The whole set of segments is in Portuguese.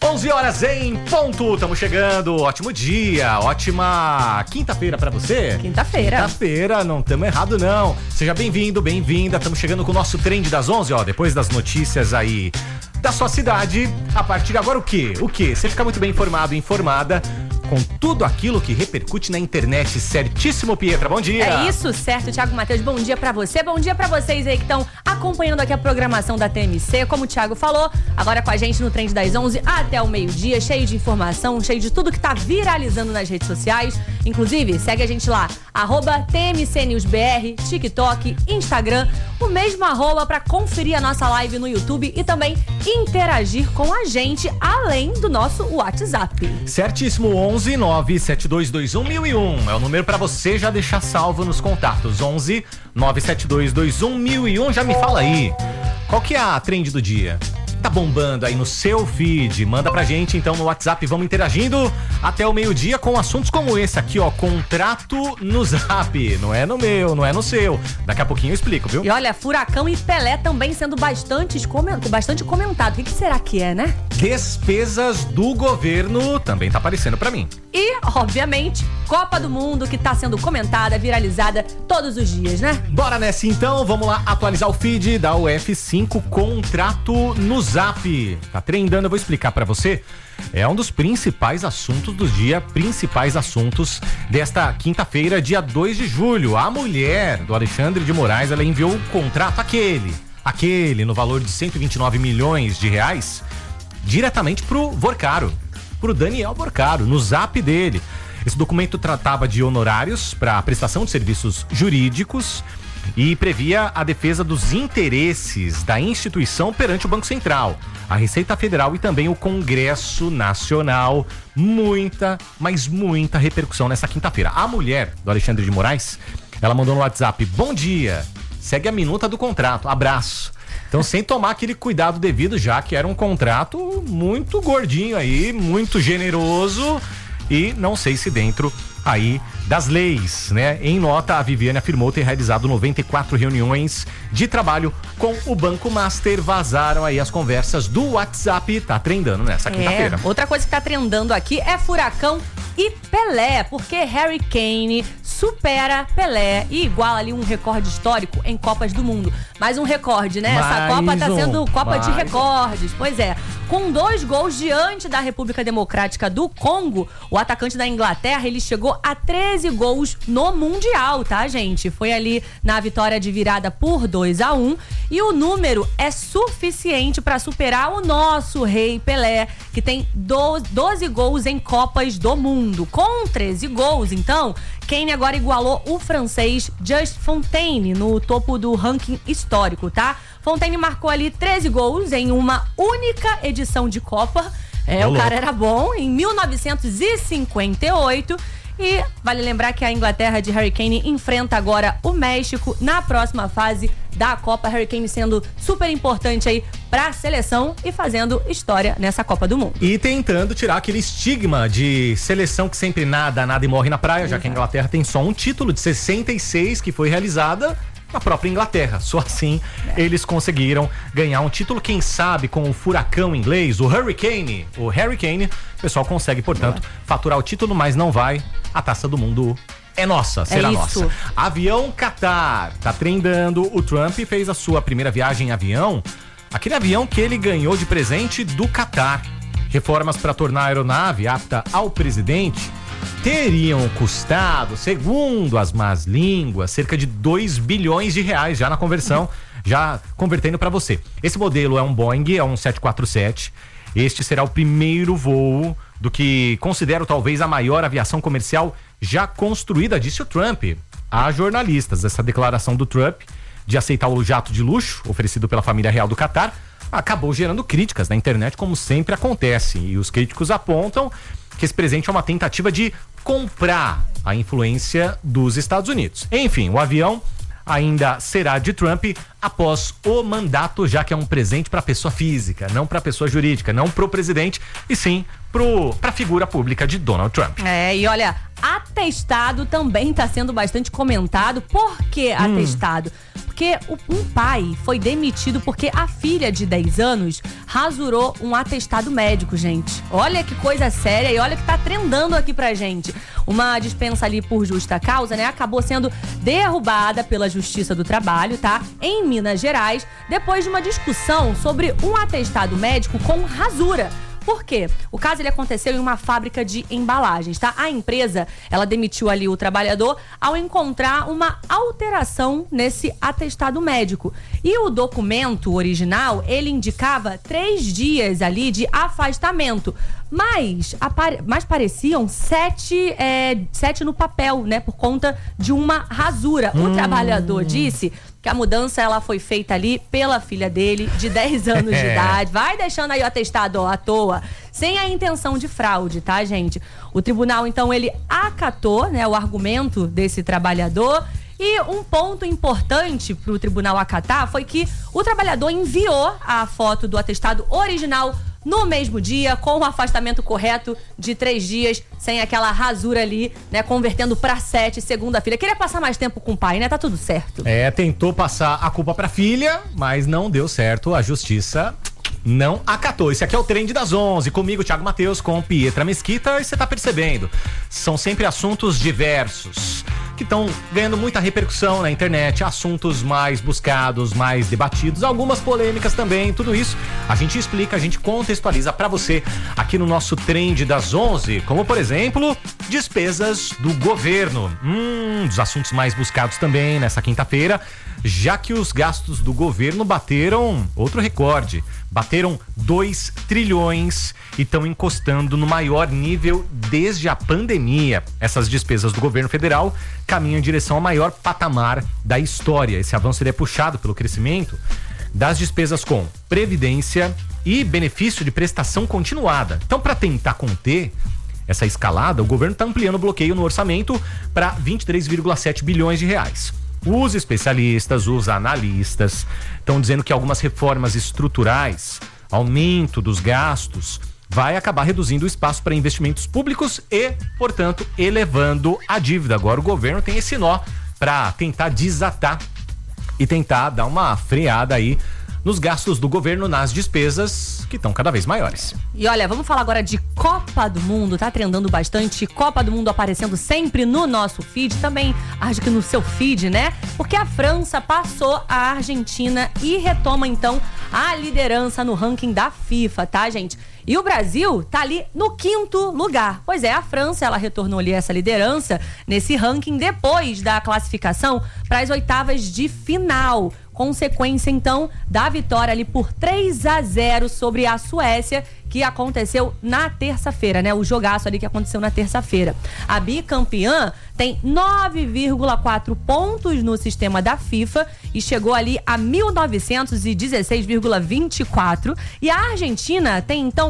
11 horas em ponto, estamos chegando, ótimo dia, ótima quinta-feira pra você. Quinta-feira, não estamos errado não. Seja bem-vindo, bem-vinda, estamos chegando com o nosso Trend das 11, ó, depois das notícias aí da sua cidade. A partir de agora o quê? Você fica muito bem informado e informada com tudo aquilo que repercute na internet. Certíssimo, Pietra, bom dia. É isso, certo, Thiago Matheus, bom dia pra você, bom dia pra vocês aí que estão acompanhando aqui a programação da TMC, como o Thiago falou, agora com a gente no Trend das 11 até o meio-dia, cheio de informação, cheio de tudo que tá viralizando nas redes sociais, inclusive, segue a gente lá, @TMCNewsBR, TikTok, Instagram, o mesmo @ pra conferir a nossa live no YouTube e também interagir com a gente, além do nosso WhatsApp. Certíssimo, 11 97221 1001 é o número pra você já deixar salvo nos contatos. 11 97221 1001. Já me fala aí, qual que é a trend do dia? Tá bombando aí no seu feed? Manda pra gente então no WhatsApp, vamos interagindo até o meio-dia com assuntos como esse aqui, ó, contrato no Zap. Não é no meu, não é no seu. Daqui a pouquinho eu explico, viu? E olha, Furacão e Pelé também sendo bastante comentado. O que será que é, né? Despesas do governo também tá aparecendo pra mim. E, obviamente, Copa do Mundo, que tá sendo comentada, viralizada todos os dias, né? Bora nessa então, vamos lá atualizar o feed da UF5, contrato no Zap. Tá trendando, eu vou explicar pra você. É um dos principais assuntos do dia, principais assuntos desta quinta-feira, dia 2 de julho. A mulher do Alexandre de Moraes, ela enviou o contrato aquele no valor de 129 milhões de reais, diretamente pro Vorcaro, pro Daniel Vorcaro, no Zap dele. Esse documento tratava de honorários para prestação de serviços jurídicos e previa a defesa dos interesses da instituição perante o Banco Central, a Receita Federal e também o Congresso Nacional. Muita, mas muita repercussão nessa quinta-feira. A mulher do Alexandre de Moraes, ela mandou no WhatsApp: bom dia, segue a minuta do contrato, abraço. Então, sem tomar aquele cuidado devido, já que era um contrato muito gordinho aí, muito generoso e não sei se dentro aí das leis, né? Em nota, a Viviane afirmou ter realizado 94 reuniões de trabalho com o Banco Master. Vazaram aí as conversas do WhatsApp, tá trendando nessa quinta-feira. Outra coisa que tá trendando aqui é Furacão e Pelé, porque Harry Kane supera Pelé e iguala ali um recorde histórico em Copas do Mundo. Mais um recorde, né? Essa Copa tá sendo Copa de recordes. Pois é. Com 2 gols diante da República Democrática do Congo, o atacante da Inglaterra, ele chegou a 13 gols no Mundial, tá, gente? Foi ali na vitória de virada por 2-1 e o número é suficiente para superar o nosso rei Pelé, que tem 12 gols em Copas do Mundo. Com 13 gols, então, Kane agora igualou o francês Just Fontaine no topo do ranking histórico, tá? Fontaine marcou ali 13 gols em uma única edição de Copa. O cara era bom, em 1958. E vale lembrar que a Inglaterra de Harry Kane enfrenta agora o México na próxima fase da Copa. Harry Kane sendo super importante aí pra seleção e fazendo história nessa Copa do Mundo. E tentando tirar aquele estigma de seleção que sempre nada e morre na praia, já que a Inglaterra tem só um título de 66 que foi realizada na própria Inglaterra. Só assim eles conseguiram ganhar um título, quem sabe com o furacão inglês, o Harry Kane. O Harry Kane, o pessoal consegue, portanto, faturar o título, mas não vai. A Taça do Mundo é nossa, será nossa. Avião Qatar, tá trendando. O Trump fez a sua primeira viagem em avião, aquele avião que ele ganhou de presente do Qatar. Reformas para tornar a aeronave apta ao presidente teriam custado, segundo as más línguas, cerca de 2 bilhões de reais já na conversão, já convertendo para você. Esse modelo é um Boeing, é um 747. Este será o primeiro voo do que considero talvez a maior aviação comercial já construída, disse o Trump a jornalistas. Essa declaração do Trump de aceitar o jato de luxo oferecido pela família real do Qatar acabou gerando críticas na internet, como sempre acontece. E os críticos apontam que esse presente é uma tentativa de comprar a influência dos Estados Unidos. Enfim, o avião ainda será de Trump após o mandato, já que é um presente para pessoa física, não para pessoa jurídica, não pro presidente, e sim pra figura pública de Donald Trump. E olha, atestado também está sendo bastante comentado. Por que atestado? porque um pai foi demitido porque a filha de 10 anos rasurou um atestado médico, gente. Olha que coisa séria e olha que tá trendando aqui pra gente. Uma dispensa ali por justa causa, né, acabou sendo derrubada pela Justiça do Trabalho, tá? Em Minas Gerais, depois de uma discussão sobre um atestado médico com rasura. Por quê? O caso ele aconteceu em uma fábrica de embalagens, tá? A empresa, ela demitiu ali o trabalhador ao encontrar uma alteração nesse atestado médico. E o documento original, ele indicava 3 dias ali de afastamento. Mas pareciam 7 no papel, né? Por conta de uma rasura. O trabalhador disse que a mudança ela foi feita ali pela filha dele, de 10 anos de idade. Vai deixando aí o atestado à toa, sem a intenção de fraude, tá, gente? O tribunal, então, ele acatou, né, o argumento desse trabalhador. E um ponto importante para o tribunal acatar foi que o trabalhador enviou a foto do atestado original no mesmo dia, com o afastamento correto de 3 dias, sem aquela rasura ali, né, convertendo para 7, segundo a filha. Queria passar mais tempo com o pai, né? Tá tudo certo. Tentou passar a culpa pra filha, mas não deu certo. A justiça não acatou. Esse aqui é o Trend das 11, comigo, Thiago Matheus, com Pietra Mesquita, e você tá percebendo, são sempre assuntos diversos, que estão ganhando muita repercussão na internet, assuntos mais buscados, mais debatidos, algumas polêmicas também, tudo isso a gente explica, a gente contextualiza pra você aqui no nosso Trend das 11, como por exemplo, despesas do governo, dos assuntos mais buscados também nessa quinta-feira, já que os gastos do governo bateram outro recorde, bateram 2 trilhões e estão encostando no maior nível desde a pandemia. Essas despesas do governo federal caminham em direção ao maior patamar da história. Esse avanço ele é puxado pelo crescimento das despesas com previdência e benefício de prestação continuada. Então, para tentar conter essa escalada, o governo está ampliando o bloqueio no orçamento para 23,7 bilhões de reais. Os especialistas, os analistas estão dizendo que algumas reformas estruturais, aumento dos gastos, vai acabar reduzindo o espaço para investimentos públicos e, portanto, elevando a dívida. Agora o governo tem esse nó para tentar desatar e tentar dar uma freada aí nos gastos do governo, nas despesas que estão cada vez maiores. E olha, vamos falar agora de Copa do Mundo, tá trendando bastante, Copa do Mundo aparecendo sempre no nosso feed, também acho que no seu feed, né? Porque a França passou a Argentina e retoma então a liderança no ranking da FIFA, tá, gente? E o Brasil tá ali no 5º lugar. Pois é, a França, ela retornou ali essa liderança nesse ranking depois da classificação para as oitavas de final. Consequência, então, da vitória ali por 3-0 sobre a Suécia, que aconteceu na terça-feira, né? O jogaço ali que aconteceu na terça-feira. A bicampeã tem 9,4 pontos no sistema da FIFA e chegou ali a 1916,24. E a Argentina tem, então,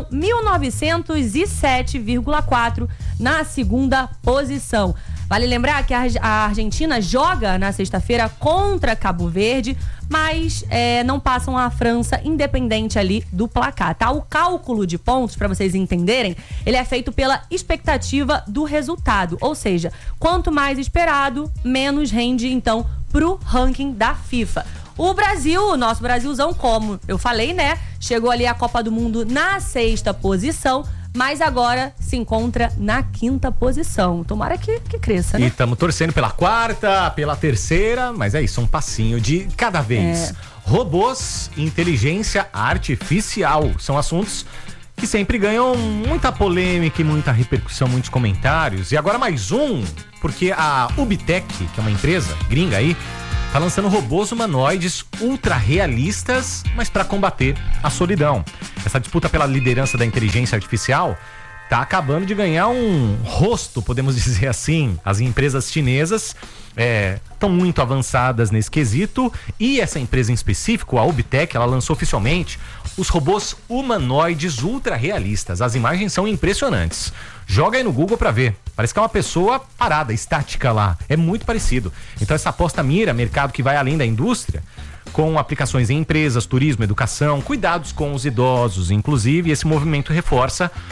1907,4 na segunda posição. Vale lembrar que a Argentina joga na sexta-feira contra Cabo Verde, mas não passam a França independente ali do placar, tá? O cálculo de pontos, para vocês entenderem, ele é feito pela expectativa do resultado, ou seja, quanto mais esperado, menos rende, então, pro ranking da FIFA. O Brasil, o nosso Brasilzão, como eu falei, né? Chegou ali a Copa do Mundo na 6ª posição, mas agora se encontra na 5ª posição. Tomara que cresça, né? E estamos torcendo pela 4ª, pela 3ª, mas é isso, um passinho de cada vez. Robôs, inteligência artificial, são assuntos que sempre ganham muita polêmica e muita repercussão, muitos comentários. E agora mais um, porque a Ubtech, que é uma empresa gringa aí, tá lançando robôs humanoides ultra realistas, mas para combater a solidão. Essa disputa pela liderança da inteligência artificial tá acabando de ganhar um rosto, podemos dizer assim. As empresas chinesas estão muito avançadas nesse quesito, e essa empresa em específico, a Ubtech, ela lançou oficialmente os robôs humanoides ultra realistas. As imagens são impressionantes. Joga aí no Google pra ver. Parece que é uma pessoa parada, estática lá. É muito parecido. Então essa aposta mira mercado que vai além da indústria, com aplicações em empresas, turismo, educação, cuidados com os idosos, inclusive. Esse movimento reforça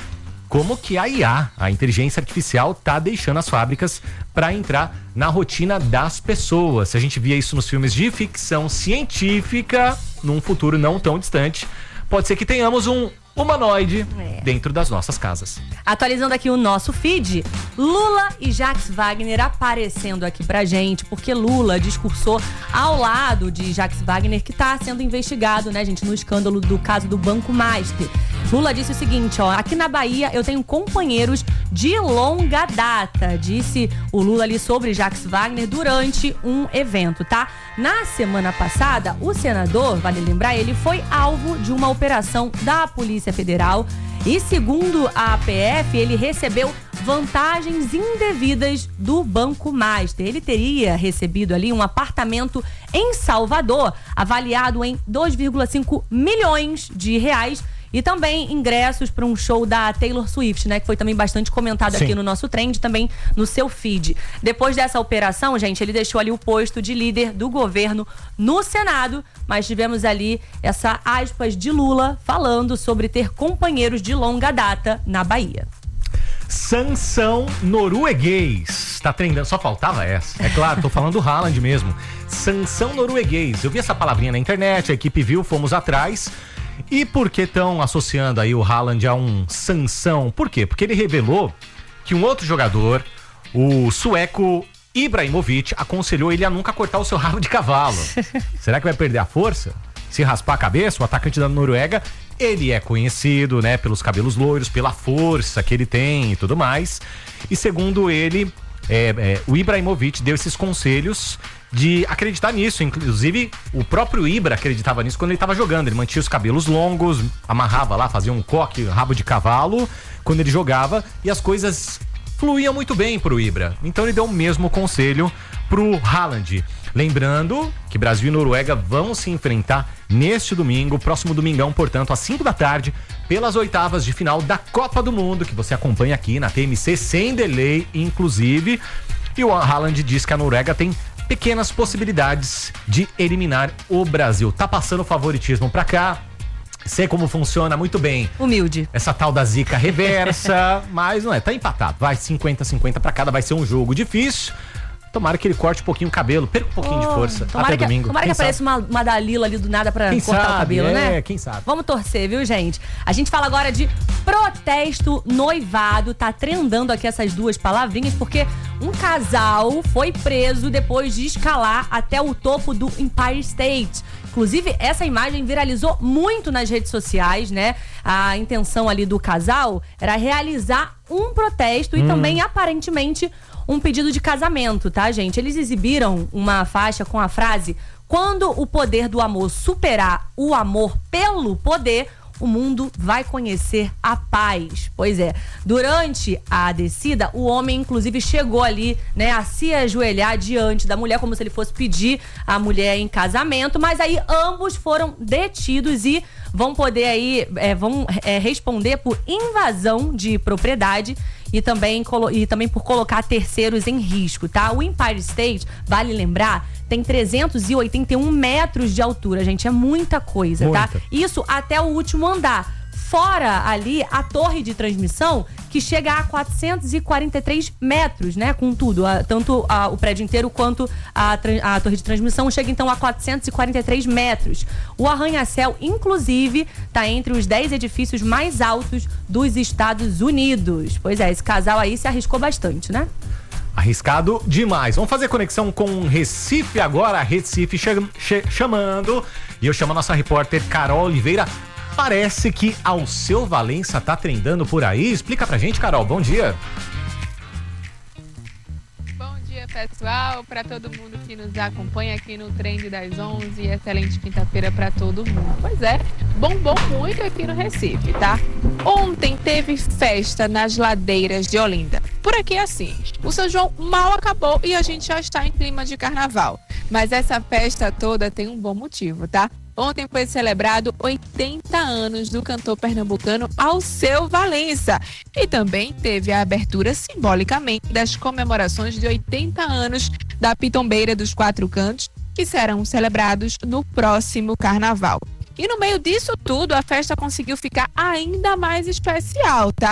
como que a IA, a inteligência artificial, tá deixando as fábricas para entrar na rotina das pessoas. Se a gente via isso nos filmes de ficção científica, num futuro não tão distante, pode ser que tenhamos um humanoide dentro das nossas casas. Atualizando aqui o nosso feed, Lula e Jacques Wagner aparecendo aqui pra gente, porque Lula discursou ao lado de Jacques Wagner, que tá sendo investigado, né, gente, no escândalo do caso do Banco Master. Lula disse o seguinte, ó, aqui na Bahia eu tenho companheiros de longa data, disse o Lula ali sobre Jacques Wagner durante um evento, tá? Na semana passada, o senador, vale lembrar, ele foi alvo de uma operação da Polícia Federal e, segundo a APF, ele recebeu vantagens indevidas do Banco Master. Ele teria recebido ali um apartamento em Salvador, avaliado em 2,5 milhões de reais, e também ingressos para um show da Taylor Swift, né? Que foi também bastante comentado aqui no nosso trend, também no seu feed. Depois dessa operação, gente, ele deixou ali o posto de líder do governo no Senado, mas tivemos ali essa aspas de Lula falando sobre ter companheiros de longa data na Bahia. Sansão norueguês. Tá treinando, só faltava essa. É claro, tô falando do Haaland mesmo. Sansão norueguês. Eu vi essa palavrinha na internet, a equipe viu, fomos atrás. E por que estão associando aí o Haaland a um Sansão? Por quê? Porque ele revelou que um outro jogador, o sueco Ibrahimovic, aconselhou ele a nunca cortar o seu rabo de cavalo. Será que vai perder a força? Se raspar a cabeça? O atacante da Noruega, ele é conhecido, né, pelos cabelos loiros, pela força que ele tem e tudo mais. E segundo ele, o Ibrahimovic deu esses conselhos de acreditar nisso. Inclusive, o próprio Ibra acreditava nisso quando ele estava jogando. Ele mantinha os cabelos longos, amarrava lá, fazia um coque, rabo de cavalo quando ele jogava, e as coisas fluíam muito bem pro Ibra. Então ele deu o mesmo conselho pro Haaland. Lembrando que Brasil e Noruega vão se enfrentar neste domingo, próximo domingão, portanto, às 5 da tarde, pelas oitavas de final da Copa do Mundo, que você acompanha aqui na TMC sem delay, inclusive. E o Haaland diz que a Noruega tem pequenas possibilidades de eliminar o Brasil. Tá passando favoritismo pra cá. Sei como funciona muito bem. Humilde. Essa tal da zica reversa, mas não é, tá empatado. Vai 50-50 pra cada, vai ser um jogo difícil. Tomara que ele corte um pouquinho o cabelo, perca um pouquinho de força até domingo. Tomara que apareça uma Dalila ali do nada pra cortar o cabelo, né? Quem sabe. Vamos torcer, viu, gente? A gente fala agora de protesto noivado. Tá trendando aqui essas duas palavrinhas, porque um casal foi preso depois de escalar até o topo do Empire State. Inclusive, essa imagem viralizou muito nas redes sociais, né? A intenção ali do casal era realizar um protesto e também, aparentemente, um pedido de casamento, tá, gente? Eles exibiram uma faixa com a frase: quando o poder do amor superar o amor pelo poder, o mundo vai conhecer a paz. Pois é, durante a descida, o homem inclusive chegou ali, né, a se ajoelhar diante da mulher, como se ele fosse pedir a mulher em casamento, mas aí ambos foram detidos e vão poder aí, responder por invasão de propriedade e também por colocar terceiros em risco, tá? O Empire State, vale lembrar, tem 381 metros de altura, gente, é muita coisa, tá? Isso até o último andar. Fora ali a torre de transmissão, que chega a 443 metros, né? Com tudo, tanto o prédio inteiro quanto a torre de transmissão chega então a 443 metros. O arranha-céu, inclusive, tá entre os 10 edifícios mais altos dos Estados Unidos. Pois é, esse casal aí se arriscou bastante, né? Arriscado demais. Vamos fazer conexão com Recife agora. Recife chamando. E eu chamo a nossa repórter Carol Oliveira. Parece que Alceu Valença tá trendando por aí. Explica pra gente, Carol. Bom dia. Bom dia, pessoal. Pra todo mundo que nos acompanha aqui no Trend das 11. Excelente quinta-feira pra todo mundo. Pois é, bombou muito aqui no Recife, tá? Ontem teve festa nas ladeiras de Olinda. Por aqui é assim, o São João mal acabou e a gente já está em clima de carnaval. Mas essa festa toda tem um bom motivo, tá? Ontem foi celebrado 80 anos do cantor pernambucano Alceu Valença. E também teve a abertura simbolicamente das comemorações de 80 anos da Pitombeira dos Quatro Cantos, que serão celebrados no próximo carnaval. E no meio disso tudo, a festa conseguiu ficar ainda mais especial, tá?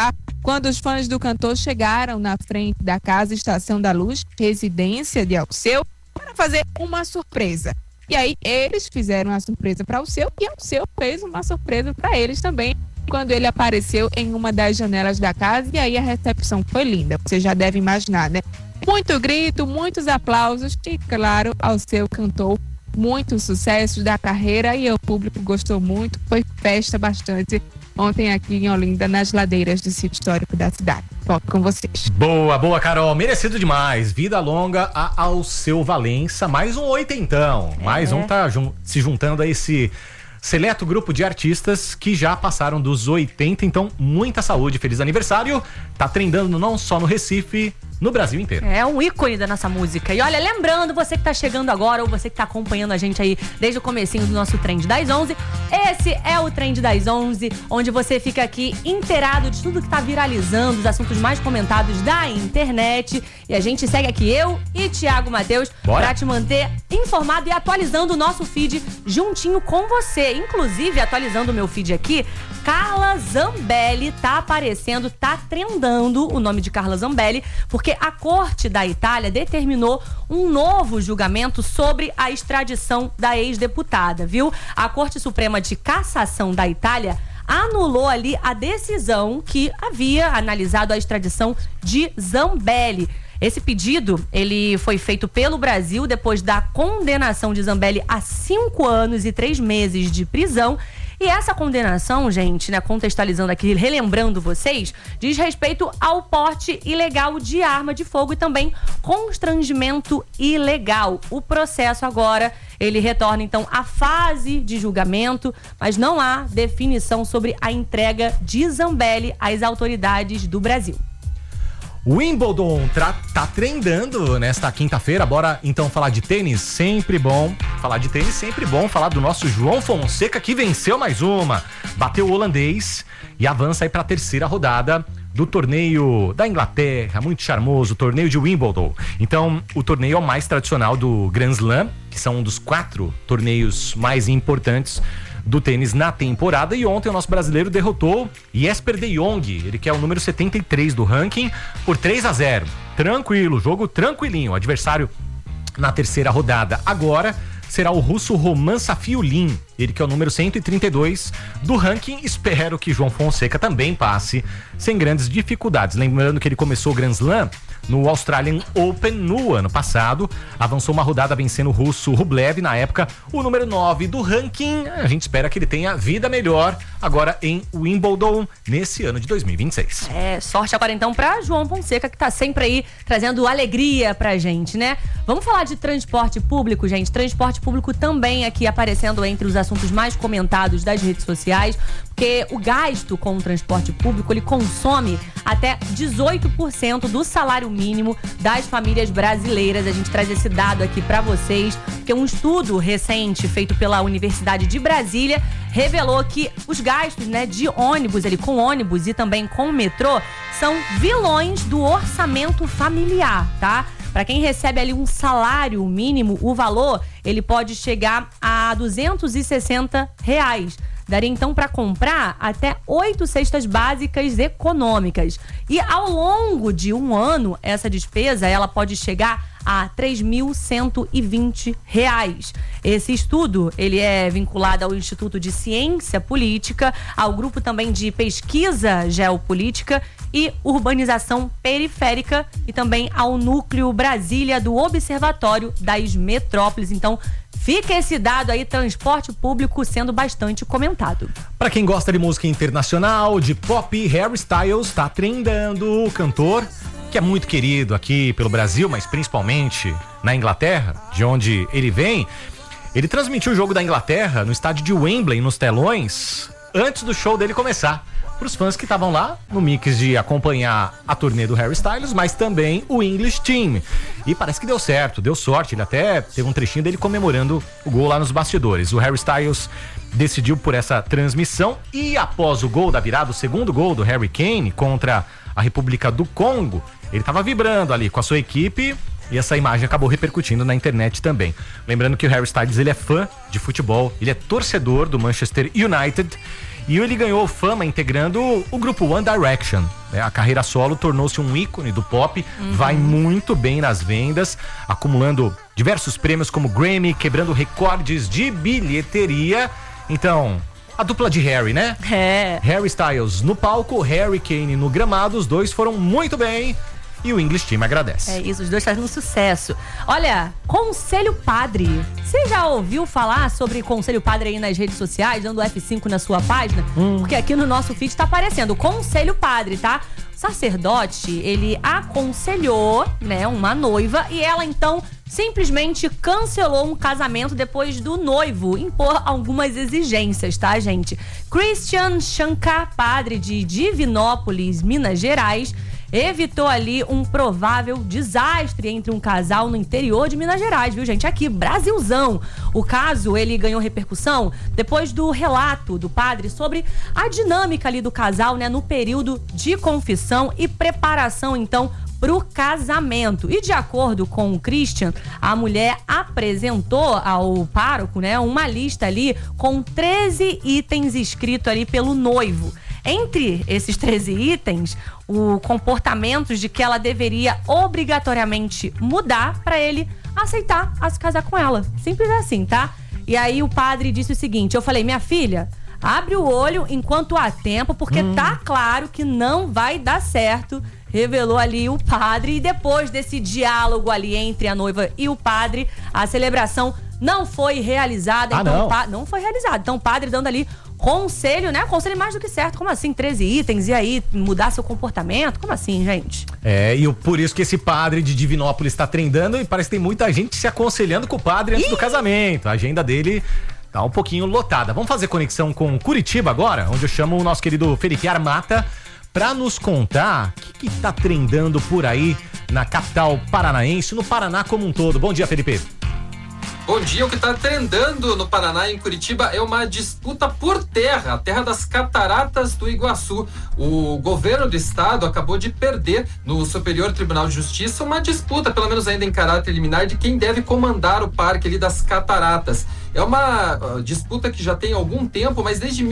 quando os fãs do cantor chegaram na frente da casa Estação da Luz, residência de Alceu, para fazer uma surpresa. E aí eles fizeram uma surpresa para Alceu e Alceu fez uma surpresa para eles também, quando ele apareceu em uma das janelas da casa, e aí a recepção foi linda. Você já deve imaginar, né? Muito grito, muitos aplausos e, claro, Alceu cantou muitos sucessos da carreira e o público gostou muito. Foi festa bastante ontem aqui em Olinda, nas ladeiras do sítio histórico da cidade. Volto com vocês. Boa, Carol. Merecido demais. Vida longa a Alceu Valença. Mais um oitentão. Mais um tá se juntando a esse seleto grupo de artistas que já passaram dos 80. Então, muita saúde, feliz aniversário. Tá trendando não só no Recife, no Brasil inteiro. É um ícone da nossa música. E olha, lembrando, você que tá chegando agora ou você que tá acompanhando a gente aí desde o comecinho do nosso Trend das 11, esse é o Trend das 11, onde você fica aqui inteirado de tudo que tá viralizando, os assuntos mais comentados da internet. E a gente segue aqui, eu e Thiago Matheus, pra te manter informado e atualizando o nosso feed juntinho com você. Inclusive, atualizando o meu feed aqui, Carla Zambelli tá aparecendo, tá trendando o nome de Carla Zambelli, porque a Corte da Itália determinou um novo julgamento sobre a extradição da ex-deputada, viu? A Corte Suprema de Cassação da Itália anulou ali a decisão que havia analisado a extradição de Zambelli. Esse pedido, ele foi feito pelo Brasil depois da condenação de Zambelli a 5 anos e 3 meses de prisão. E essa condenação, gente, né, contextualizando aqui, relembrando vocês, diz respeito ao porte ilegal de arma de fogo e também constrangimento ilegal. O processo agora, ele retorna então à fase de julgamento, mas não há definição sobre a entrega de Zambelli às autoridades do Brasil. Wimbledon tá trendando nesta quinta-feira. Bora então falar de tênis, sempre bom. Falar de tênis, sempre bom. Falar do nosso João Fonseca, que venceu mais uma. Bateu o holandês e avança aí para a terceira rodada do torneio da Inglaterra, muito charmoso, o torneio de Wimbledon. Então, o torneio é o mais tradicional do Grand Slam, que são um dos 4 torneios mais importantes do tênis na temporada, e ontem o nosso brasileiro derrotou Jesper de Jong, ele que é o número 73 do ranking, por 3-0. Tranquilo, jogo tranquilinho. O adversário na terceira rodada agora será o russo Roman Safiullin, ele que é o número 132 do ranking. Espero que João Fonseca também passe sem grandes dificuldades. Lembrando que ele começou o Grand Slam no Australian Open no ano passado, avançou uma rodada vencendo o russo Rublev, na época o número 9 do ranking. A gente espera que ele tenha vida melhor agora em Wimbledon nesse ano de 2026. Sorte agora então pra João Fonseca, que tá sempre aí trazendo alegria pra gente, né? Vamos falar de transporte público, gente. Transporte público também aqui aparecendo entre os assuntos mais comentados das redes sociais, porque o gasto com o transporte público, ele consome até 18% do salário mínimo das famílias brasileiras. A gente traz esse dado aqui para vocês, porque um estudo recente feito pela Universidade de Brasília revelou que os gastos, né, de ônibus, com ônibus e também com metrô, são vilões do orçamento familiar, tá? Para quem recebe ali um salário mínimo, o valor, ele pode chegar a R$260. Daria então para comprar até 8 cestas básicas econômicas. E ao longo de um ano, essa despesa ela pode chegar a R$3.120. Esse estudo, ele é vinculado ao Instituto de Ciência Política, ao grupo também de pesquisa geopolítica e urbanização periférica e também ao Núcleo Brasília do Observatório das Metrópoles. Então, fica esse dado aí, transporte público sendo bastante comentado. Para quem gosta de música internacional, de pop, Harry Styles tá trendando. O cantor, que é muito querido aqui pelo Brasil, mas principalmente na Inglaterra, de onde ele vem, ele transmitiu o jogo da Inglaterra no estádio de Wembley, nos telões, antes do show dele começar. Para os fãs que estavam lá no mix de acompanhar a turnê do Harry Styles, mas também o English Team. E parece que deu certo, deu sorte. Ele até teve um trechinho dele comemorando o gol lá nos bastidores. O Harry Styles decidiu por essa transmissão e após o gol da virada, o segundo gol do Harry Kane contra a República do Congo, ele estava vibrando ali com a sua equipe e essa imagem acabou repercutindo na internet também. Lembrando que o Harry Styles, ele é fã de futebol, ele é torcedor do Manchester United E ele ganhou fama integrando o grupo One Direction. A carreira solo tornou-se um ícone do pop, vai muito bem nas vendas, acumulando diversos prêmios como Grammy, quebrando recordes de bilheteria. Então, a dupla de Harry, né? Harry Styles no palco, Harry Kane no gramado, os dois foram muito bem. E o English Team agradece. É isso, os dois fazem um sucesso. Olha, Conselho Padre. Você já ouviu falar sobre Conselho Padre aí nas redes sociais, dando F5 na sua página? Porque aqui no nosso feed tá aparecendo Conselho Padre, tá? O sacerdote, ele aconselhou, né, uma noiva e ela então simplesmente cancelou um casamento depois do noivo impor algumas exigências, tá, gente? Christian Shankar, padre de Divinópolis, Minas Gerais, evitou ali um provável desastre entre um casal no interior de Minas Gerais, viu, gente? Aqui, Brasilzão. O caso, ele ganhou repercussão depois do relato do padre sobre a dinâmica ali do casal, né, no período de confissão e preparação, então, pro casamento. E de acordo com o Christian, a mulher apresentou ao pároco, né, uma lista ali com 13 itens escritos ali pelo noivo. Entre esses 13 itens, o comportamento de que ela deveria obrigatoriamente mudar para ele aceitar a se casar com ela. Simples assim, tá? E aí o padre disse o seguinte, eu falei, minha filha, abre o olho enquanto há tempo, porque tá claro que não vai dar certo, revelou ali o padre. E depois desse diálogo ali entre a noiva e o padre, a celebração não foi realizada. Então, não foi realizada. Então o padre dando ali conselho, né? Conselho mais do que certo. Como assim? 13 itens e aí mudar seu comportamento? Como assim, gente? E por isso que esse padre de Divinópolis tá trendando e parece que tem muita gente se aconselhando com o padre antes do casamento. A agenda dele tá um pouquinho lotada. Vamos fazer conexão com Curitiba agora, onde eu chamo o nosso querido Felipe Armata pra nos contar o que tá trendando por aí na capital paranaense, no Paraná como um todo. Bom dia, Felipe. Bom dia, o que está trendando no Paraná, em Curitiba, é uma disputa por terra, a terra das Cataratas do Iguaçu. O governo do estado acabou de perder no Superior Tribunal de Justiça uma disputa, pelo menos ainda em caráter liminar, de quem deve comandar o parque ali das Cataratas. É uma disputa que já tem algum tempo, mas desde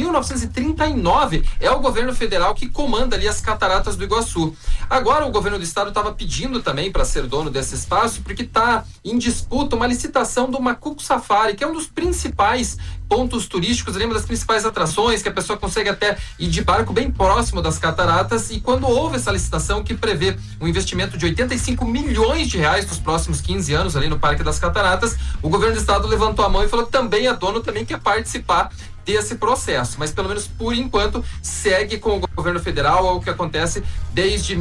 1939 é o governo federal que comanda ali as Cataratas do Iguaçu. Agora o governo do estado estava pedindo também para ser dono desse espaço, porque está em disputa uma licitação do Macuco Safari, que é um dos principais pontos turísticos, lembra das principais atrações, que a pessoa consegue até ir de barco bem próximo das cataratas. E quando houve essa licitação que prevê um investimento de 85 milhões de reais nos próximos 15 anos ali no Parque das Cataratas, o governo do estado levantou a mão e falou que também é dono, também quer participar desse processo, mas pelo menos por enquanto segue com o governo federal, é o que acontece desde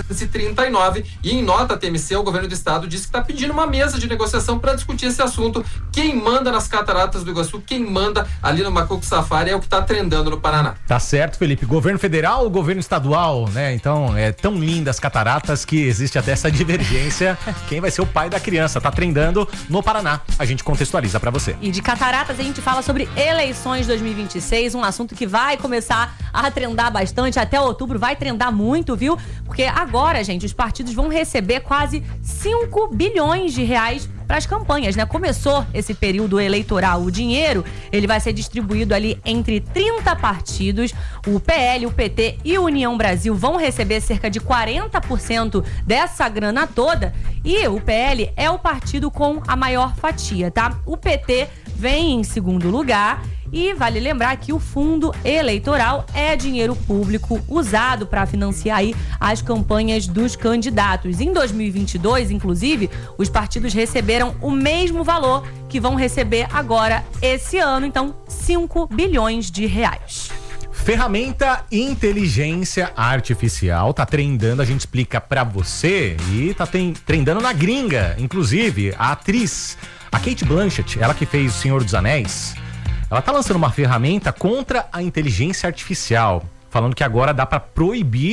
1939, e em nota a TMC, o governo do estado disse que está pedindo uma mesa de negociação para discutir esse assunto. Quem manda nas Cataratas do Iguaçu, quem manda ali no Macuco Safari é o que está trendando no Paraná. Tá certo, Felipe. Governo federal ou governo estadual, né? Então, é tão linda as cataratas que existe até essa divergência. Quem vai ser o pai da criança? Tá trendando no Paraná. A gente contextualiza para você. E de cataratas a gente fala sobre eleições 2026, um assunto que vai começar a trendar bastante, até outubro vai trendar muito, viu? Porque agora, gente, os partidos vão receber quase 5 bilhões de reais para as campanhas, né? Começou esse período eleitoral, o dinheiro, ele vai ser distribuído ali entre 30 partidos, o PL, o PT e o União Brasil vão receber cerca de 40% dessa grana toda, e o PL é o partido com a maior fatia, tá? O PT vem em segundo lugar. E vale lembrar que o fundo eleitoral é dinheiro público usado para financiar aí as campanhas dos candidatos. Em 2022, inclusive, os partidos receberam o mesmo valor que vão receber agora esse ano, então 5 bilhões de reais. Ferramenta inteligência artificial tá trendando, a gente explica pra você, e tá trendando na gringa. Inclusive, a atriz, a Cate Blanchett, ela que fez O Senhor dos Anéis, ela tá lançando uma ferramenta contra a inteligência artificial, falando que agora dá pra proibir